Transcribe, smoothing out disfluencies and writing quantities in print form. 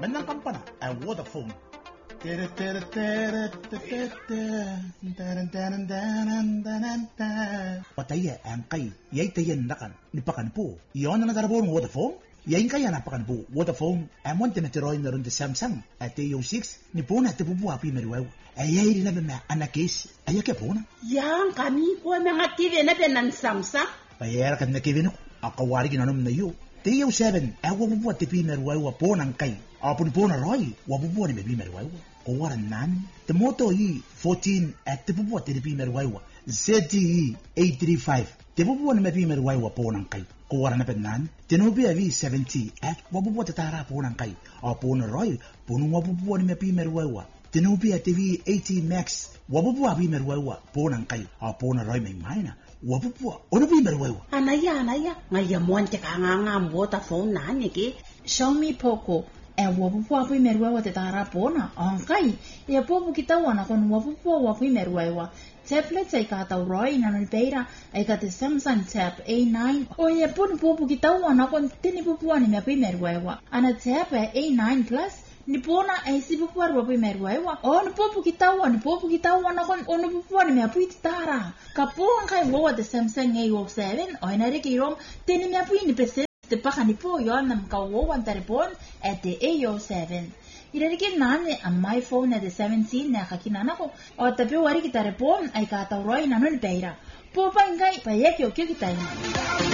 맨날 깜빡아. Vodafone. Pataya ang kay yay tayan nakan nipakan po. Iyon na nadarabo ng Vodafone. Yain kaya napakan po Vodafone. Amon tinatiroy na rin the Samsung at yung 6 ni po na tipupuhapi mariwaw. Ayay rin na ba anakis ayake po na. Yang kami po mga TV na ng Samsung. Payera ka na kivin ko. Akawari ginanom na iyo. Tiyo 7 ay wabubuha tipi mariwaw po ng kay. Apun po na roy wabubuha ni baby mariwaw. Kawaran nan. Temoto yi 14 at tipupuha tipi mariwaw. ZTE 835 tipupuha ni baby mariwaw po ng kay. Kawaran na penan. Tinubi avi 70 at wabubuha tatara po ng kay. Apun na roy punong wabubuha ni baby mariwaw. Tinubi at TV 80 Max wabubuha baby mariwaw po ng kay. Apun na roy may mina. Wabubuha ono baby mariwaw. Anaya ngayon te kanganga Vodafone na niki. Xiaomi Poco wapupuwa pu imeruewa te tara pona onkai ya popu kitawana kon wapupuwa wapu imeruewa tablets ay kata Roy na nilpeira ay kata Samsung Tab A9 o ya popu kitawana kon tinipupuwa ni mepu imeruewa ana Tab A9 Plus nipona ay sipupuwa wapu imeruewa o nipopu kitawana kon ono pupuwa ni mepu itara kapuan kai wawa te Samsung A07 o inarikirom tini mepu inipese te pakani po yon nam kawawan taripon at the A07. Irarikin nani ang my phone at the 17 na kakinana ko o tapi wari kita repon ay katawroy na nun peira. Po pa ingay payek yo kyo kita